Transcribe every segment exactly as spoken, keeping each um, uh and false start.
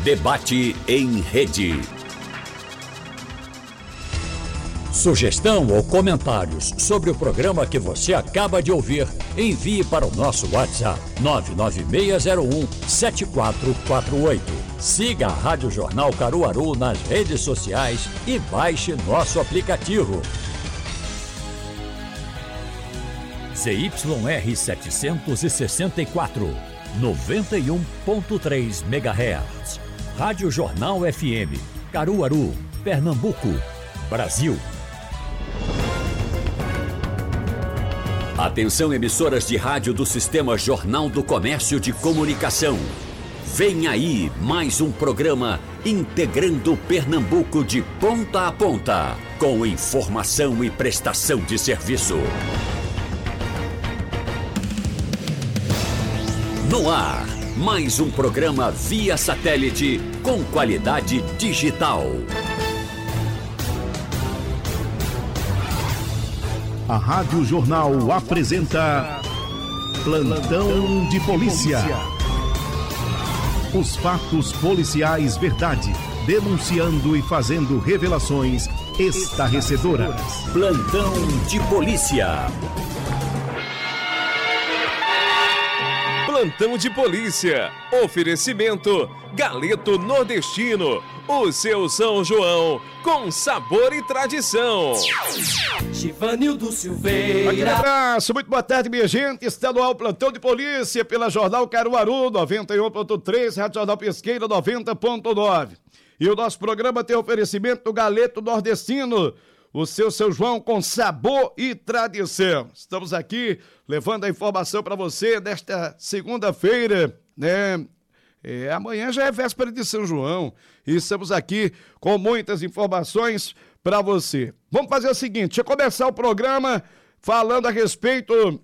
Debate em rede. Sugestão ou comentários sobre o programa que você acaba de ouvir, envie para o nosso WhatsApp nove nove seis zero um sete quatro quatro oito. Siga a Rádio Jornal Caruaru nas redes sociais e baixe nosso aplicativo. Z Y R setecentos e sessenta e quatro, noventa e um ponto três megahertz. Rádio Jornal F M, Caruaru, Pernambuco, Brasil. Atenção, emissoras de rádio do Sistema Jornal do Comércio de Comunicação. Vem aí mais um programa integrando Pernambuco de ponta a ponta, com informação e prestação de serviço. No ar, mais um programa via satélite com qualidade digital. A Rádio Jornal apresenta Plantão de Polícia. Os fatos policiais verdade, denunciando e fazendo revelações estarrecedoras. Plantão de Polícia. Plantão de Polícia. Oferecimento Galeto Nordestino. O seu São João com sabor e tradição. Givanildo Silveira. Aquele abraço, muito boa tarde, minha gente. Está no ar o Plantão de Polícia pela Jornal Caruaru noventa e um ponto três, Rádio Jornal Pesqueira noventa ponto nove. E o nosso programa tem oferecimento do Galeto Nordestino. O seu São João com sabor e tradição. Estamos aqui levando a informação para você desta segunda-feira, né? É, amanhã já é véspera de São João e estamos aqui com muitas informações para você. Vamos fazer o seguinte, deixa eu começar o programa falando a respeito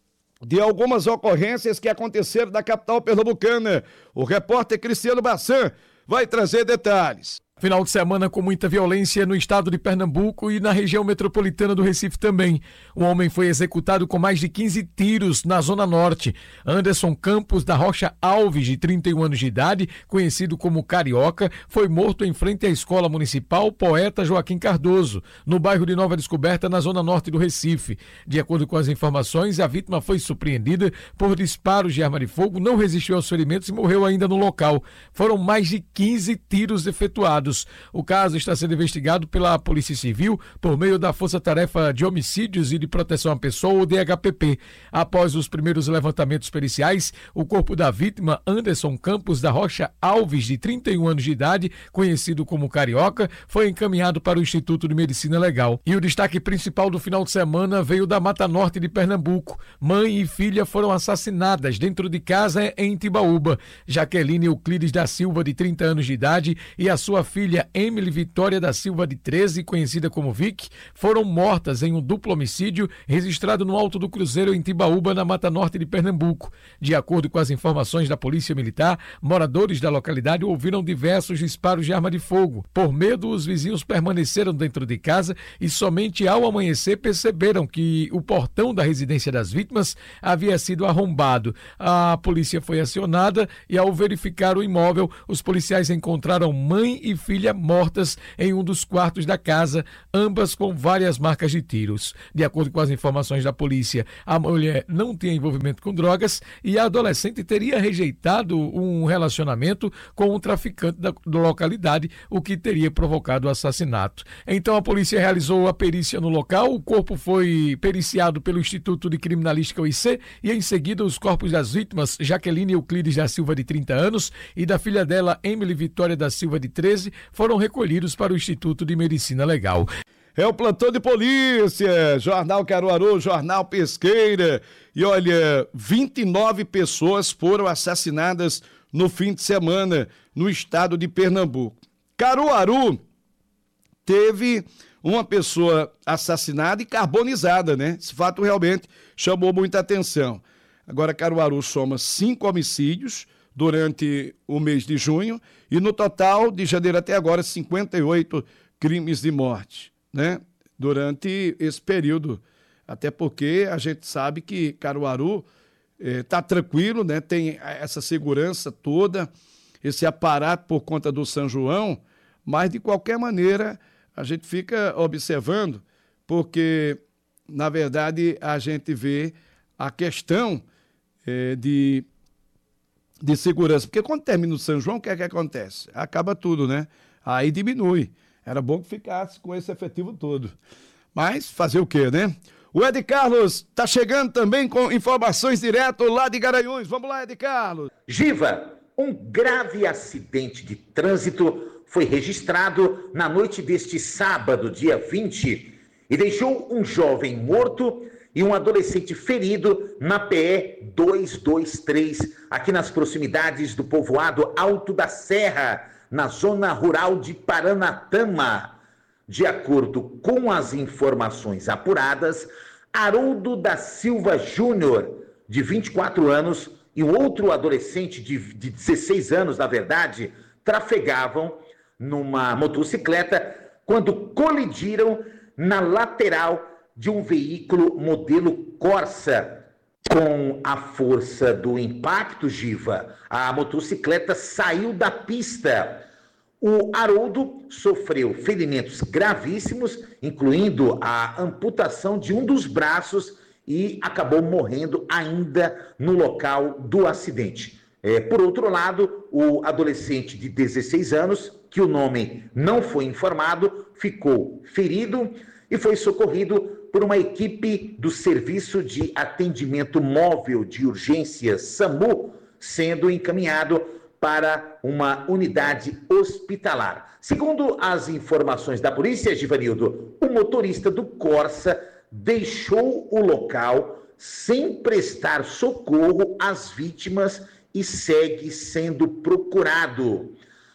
de algumas ocorrências que aconteceram na capital pernambucana. O repórter Cristiano Bassan vai trazer detalhes. Final de semana com muita violência no estado de Pernambuco e na região metropolitana do Recife também. Um homem foi executado com mais de quinze tiros na Zona Norte. Anderson Campos da Rocha Alves, de trinta e um anos de idade, conhecido como Carioca, foi morto em frente à Escola Municipal Poeta Joaquim Cardoso, no bairro de Nova Descoberta, na Zona Norte do Recife. De acordo com as informações, a vítima foi surpreendida por disparos de arma de fogo, não resistiu aos ferimentos e morreu ainda no local. Foram mais de quinze tiros efetuados. O caso está sendo investigado pela Polícia Civil por meio da Força Tarefa de Homicídios e de Proteção à Pessoa, ou D H P P. Após os primeiros levantamentos periciais, o corpo da vítima, Anderson Campos da Rocha Alves, de trinta e um anos de idade, conhecido como Carioca, foi encaminhado para o Instituto de Medicina Legal. E o destaque principal do final de semana veio da Mata Norte de Pernambuco. Mãe e filha foram assassinadas dentro de casa em Timbaúba. Jaqueline Euclides da Silva, de trinta anos de idade, e a sua filha filha Emily Vitória da Silva, de treze, conhecida como Vic, foram mortas em um duplo homicídio registrado no Alto do Cruzeiro, em Timbaúba, na Mata Norte de Pernambuco. De acordo com as informações da Polícia Militar, moradores da localidade ouviram diversos disparos de arma de fogo. Por medo, os vizinhos permaneceram dentro de casa e somente ao amanhecer perceberam que o portão da residência das vítimas havia sido arrombado. A polícia foi acionada e, ao verificar o imóvel, os policiais encontraram mãe e filha filha mortas em um dos quartos da casa, ambas com várias marcas de tiros. De acordo com as informações da polícia, a mulher não tinha envolvimento com drogas e a adolescente teria rejeitado um relacionamento com um traficante da, da localidade, o que teria provocado o assassinato. Então a polícia realizou a perícia no local, o corpo foi periciado pelo Instituto de Criminalística, o I C, e em seguida os corpos das vítimas, Jaqueline Euclides da Silva, de trinta anos, e da filha dela, Emily Vitória da Silva, de treze, foram recolhidos para o Instituto de Medicina Legal. É o Plantão de Polícia, Jornal Caruaru, Jornal Pesqueira. E olha, vinte e nove pessoas foram assassinadas no fim de semana no estado de Pernambuco. Caruaru teve uma pessoa assassinada e carbonizada, né? Esse fato realmente chamou muita atenção. Agora, Caruaru soma cinco homicídios durante o mês de junho e no total, de janeiro até agora, cinquenta e oito crimes de morte, né? Durante esse período. Até porque a gente sabe que Caruaru está eh, tranquilo, né? Tem essa segurança toda esse aparato por conta do São João, mas de qualquer maneira a gente fica observando, porque na verdade a gente vê a questão eh, de, de segurança, porque quando termina o São João, o que é que acontece? Acaba tudo, né? Aí diminui. Era bom que ficasse com esse efetivo todo. Mas fazer o quê, né? O Ed Carlos está chegando também com informações direto lá de Garanhuns. Vamos lá, Ed Carlos. Giva, um grave acidente de trânsito foi registrado na noite deste sábado, dia vinte, e deixou um jovem morto e um adolescente ferido na P E duzentos e vinte e três, aqui nas proximidades do povoado Alto da Serra, na zona rural de Paranatama. De acordo com as informações apuradas, Haroldo da Silva Júnior, de vinte e quatro anos, e um outro adolescente de, de dezesseis anos, na verdade, trafegavam numa motocicleta quando colidiram na lateral de um veículo modelo Corsa. Com a força do impacto, Giva, a motocicleta saiu da pista. O Haroldo sofreu ferimentos gravíssimos, incluindo a amputação de um dos braços, e acabou morrendo ainda no local do acidente. É, por outro lado, o adolescente de dezesseis anos, que o nome não foi informado, ficou ferido e foi socorrido por uma equipe do Serviço de Atendimento Móvel de Urgências, SAMU, sendo encaminhado para uma unidade hospitalar. Segundo as informações da polícia, Givanildo, o motorista do Corsa deixou o local sem prestar socorro às vítimas e segue sendo procurado.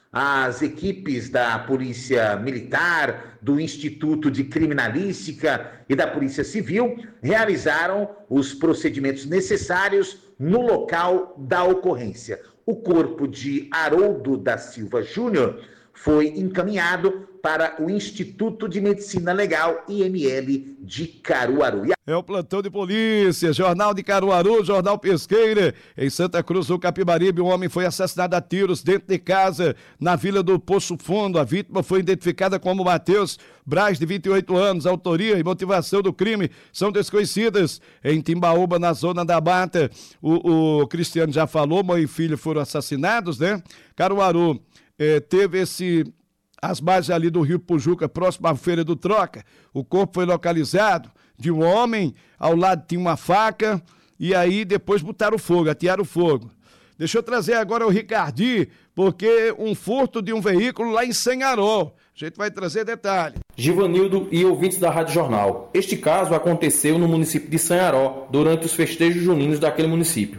As equipes da Polícia Militar, do Instituto de Criminalística e da Polícia Civil realizaram os procedimentos necessários no local da ocorrência. O corpo de Haroldo da Silva Júnior foi encaminhado para o Instituto de Medicina Legal I M L de Caruaru. É o plantão de polícia, Jornal de Caruaru, Jornal Pesqueira. Em Santa Cruz do Capibaribe, um homem foi assassinado a tiros dentro de casa, na Vila do Poço Fundo. A vítima foi identificada como Matheus Braz, de vinte e oito anos. Autoria e motivação do crime são desconhecidas. Em Timbaúba, na zona da Mata, o, o Cristiano já falou, mãe e filho foram assassinados, né? Caruaru eh, teve esse... as margens ali do Rio Pujuca, próximo à Feira do Troca. O corpo foi localizado de um homem, ao lado tinha uma faca, e aí depois botaram fogo, atearam fogo. Deixa eu trazer agora o Ricardi, porque um furto de um veículo lá em Sanharó. A gente vai trazer detalhe. Givanildo e ouvintes da Rádio Jornal. Este caso aconteceu no município de Sanharó, durante os festejos juninos daquele município.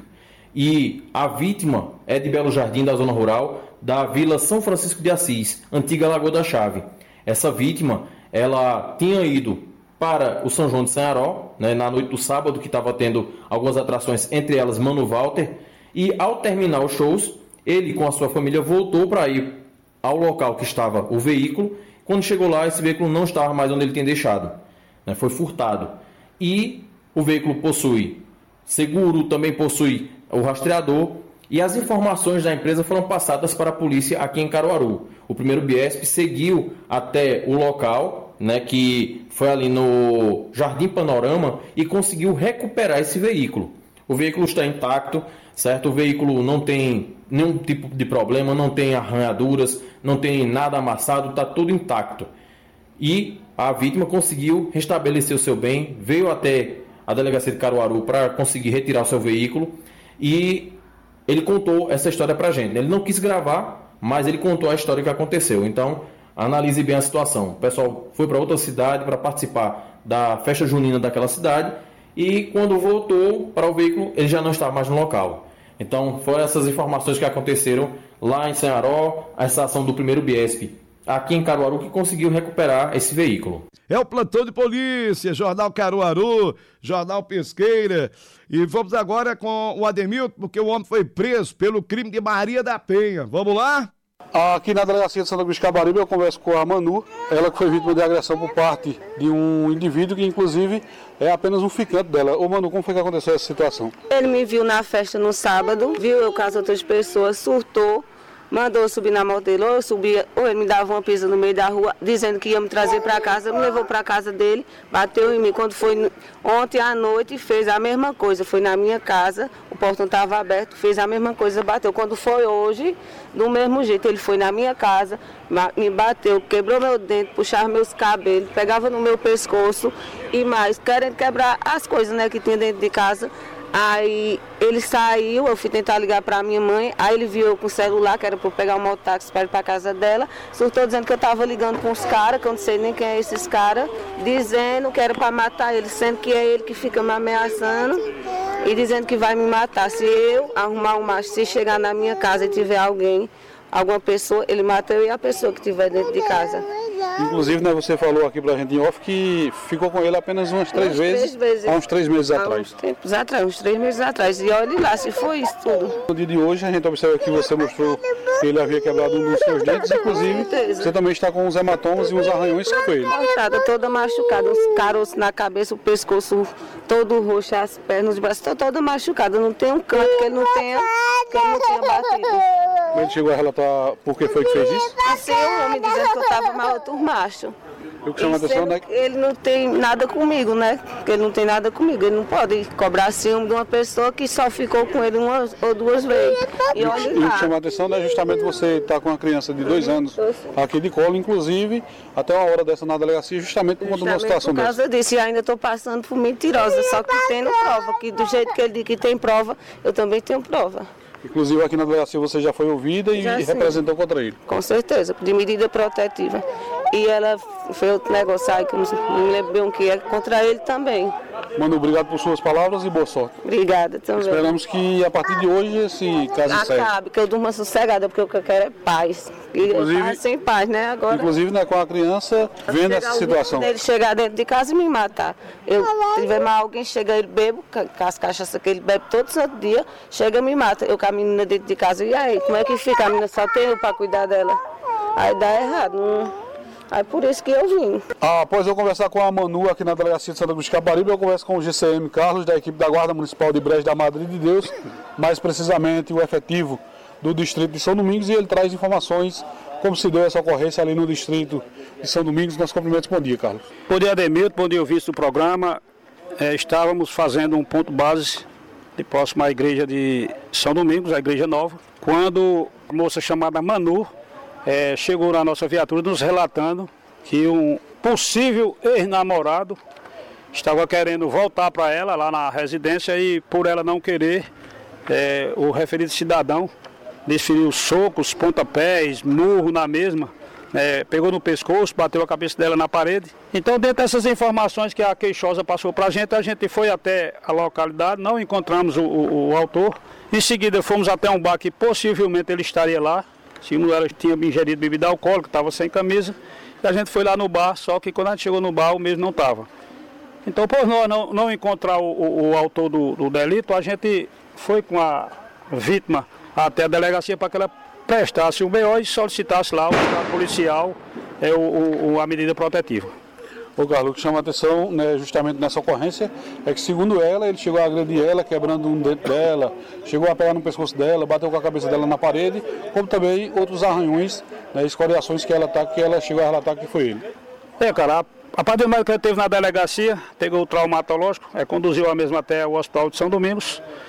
E a vítima é de Belo Jardim, da zona rural, da Vila São Francisco de Assis, antiga Lagoa da Chave. Essa vítima, ela tinha ido para o São João de Sanharó, né, na noite do sábado, que estava tendo algumas atrações, entre elas Mano Walter, e ao terminar os shows, ele com a sua família voltou para ir ao local que estava o veículo. Quando chegou lá, esse veículo não estava mais onde ele tinha deixado, né, foi furtado. E o veículo possui seguro, também possui o rastreador, e as informações da empresa foram passadas para a polícia aqui em Caruaru. O primeiro Biesp seguiu até o local, né, que foi ali no Jardim Panorama, e conseguiu recuperar esse veículo. O veículo está intacto, certo? O veículo não tem nenhum tipo de problema, não tem arranhaduras, não tem nada amassado, está tudo intacto. E a vítima conseguiu restabelecer o seu bem, veio até a delegacia de Caruaru para conseguir retirar o seu veículo, e ele contou essa história pra gente. Ele não quis gravar, mas ele contou a história que aconteceu. Então, analise bem a situação. O pessoal foi para outra cidade para participar da festa junina daquela cidade, e quando voltou para o veículo, ele já não estava mais no local. Então, foram essas informações que aconteceram lá em Sanharó, a estação do primeiro Biesp, aqui em Caruaru, que conseguiu recuperar esse veículo. É o plantão de polícia, Jornal Caruaru, Jornal Pesqueira. E vamos agora com o Ademilton, porque o homem foi preso pelo crime de Maria da Penha. Vamos lá? Aqui na delegacia de Santa Cruz de Capibaribe, eu converso com a Manu, ela que foi vítima de agressão por parte de um indivíduo que, inclusive, é apenas um ficante dela. Ô Manu, como foi que aconteceu essa situação? Ele me viu na festa no sábado, viu eu com as outras pessoas, surtou, mandou subir na moto dele, ou eu subia, ou ele me dava uma pisa no meio da rua, dizendo que ia me trazer para casa, me levou para casa dele, bateu em mim. Quando foi ontem à noite, fez a mesma coisa, foi na minha casa, o portão estava aberto, fez a mesma coisa, bateu. Quando foi hoje, do mesmo jeito, ele foi na minha casa, me bateu, quebrou meu dente, puxava meus cabelos, pegava no meu pescoço e mais, querendo quebrar as coisas, né, que tinha dentro de casa. Aí ele saiu, eu fui tentar ligar para minha mãe, aí ele viu eu com o celular, que era para eu pegar um mototáxi para ir para casa dela, surtou dizendo que eu estava ligando com os caras, que eu não sei nem quem é esses caras, dizendo que era para matar ele, sendo que é ele que fica me ameaçando e dizendo que vai me matar. Se eu arrumar um macho, se chegar na minha casa e tiver alguém, alguma pessoa, ele mata eu e a pessoa que estiver dentro de casa. Inclusive, né, você falou aqui pra gente em off que ficou com ele apenas umas três umas vezes, três vezes, há uns três meses há atrás. Uns tempos atrás, uns três meses atrás. E olha lá, se foi isso tudo. No dia de hoje, a gente observa que você mostrou que ele havia quebrado um dos seus dentes, inclusive você também está com uns hematomas e uns arranhões que foi ele. Cortada, toda machucada, uns caroços na cabeça, o pescoço todo roxo, as pernas, os braços, toda machucada. Não tem um canto que ele não tenha, que ele não tenha batido. Ele chegou a relatar por que foi que fez isso? Assim, o homem dizendo que eu estava mal outro macho. O que chama a atenção, né? Ele não tem nada comigo, né? Porque ele não tem nada comigo. Ele não pode cobrar ciúme de uma pessoa que só ficou com ele uma ou duas vezes. E olha lá. E o que chama a atenção é justamente você estar com uma criança de dois anos aqui de colo, inclusive, até uma hora dessa na delegacia, justamente por conta de uma situação dessa. Por causa disso, e ainda estou passando por mentirosa, só que tendo prova, que do jeito que ele diz que tem prova, eu também tenho prova. Inclusive aqui na delegacia você já foi ouvida e já, representou contra ele. Com certeza, de medida protetiva. E ela fez outro negócio aí que eu não me lembro bem o que é, contra ele também. Mano, obrigado por suas palavras e boa sorte. Obrigada também. Esperamos que a partir de hoje esse caso encerre. Acabe, que eu durma sossegada, porque o que eu quero é paz. E inclusive, sem paz, né? Agora, inclusive, né, com a criança vendo essa situação. Ele chegar dentro de casa e me matar. Eu tiver mal alguém, chega ele bebo, com as cachaças que ele bebe todo santo dia, chega e me mata. Eu com a menina dentro de casa, e aí, como é que fica? A menina só tem eu para cuidar dela. Aí dá errado, não... Aí por isso que eu vim. Ah, após eu conversar com a Manu aqui na delegacia de Santa Cruz de Caparibe, eu converso com o G C M Carlos, da equipe da Guarda Municipal de Brejo da Madre de Deus, mais precisamente o efetivo do distrito de São Domingos, e ele traz informações como se deu essa ocorrência ali no distrito de São Domingos. Nossos cumprimentos. Bom dia, Carlos. Bom dia, Ademilton. Bom dia, ouvinte do programa. É, estávamos fazendo um ponto base de próximo à igreja de São Domingos, a igreja nova, quando a moça chamada Manu É, chegou na nossa viatura nos relatando que um possível ex-namorado estava querendo voltar para ela lá na residência e por ela não querer, é, o referido cidadão desferiu socos, pontapés, murro na mesma, é, pegou no pescoço, bateu a cabeça dela na parede. Então, dentro dessas informações que a queixosa passou para a gente, a gente foi até a localidade, não encontramos o, o, o autor. Em seguida fomos até um bar que possivelmente ele estaria lá. Segundo ela, tinha ingerido bebida alcoólica, estava sem camisa. E a gente foi lá no bar, só que quando a gente chegou no bar, o mesmo não estava. Então, por nós não, não encontrar o, o, o autor do, do delito, a gente foi com a vítima até a delegacia para que ela prestasse o B O e solicitasse lá o estado policial, é, o, o, a medida protetiva. O Carlos, o que chama a atenção, né, justamente nessa ocorrência, é que segundo ela, ele chegou a agredir ela, quebrando um dente dela, chegou a pegar no pescoço dela, bateu com a cabeça dela na parede, como também outros arranhões, né, escoriações que ela, tá, que ela chegou a relatar que foi ele. É, cara, a partir do momento que ele teve na delegacia, pegou o traumatológico, é, conduziu a mesma até o hospital de São Domingos,